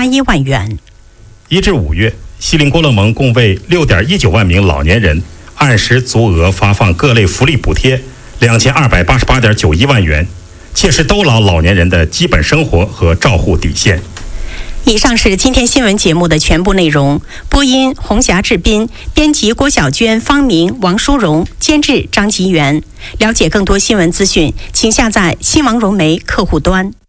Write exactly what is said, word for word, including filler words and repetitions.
八一万元。 一至五月，锡林郭勒盟共为六点一九万名老年人按时足额发放各类福利补贴两千二百八十八点九一万元，切实兜牢老年人的基本生活和照护底线。 以上是今天新闻节目的全部内容。播音洪霞、志斌，编辑郭小娟、方明、王淑荣，监制张吉元。了解更多新闻资讯，请下载新王融媒客户端。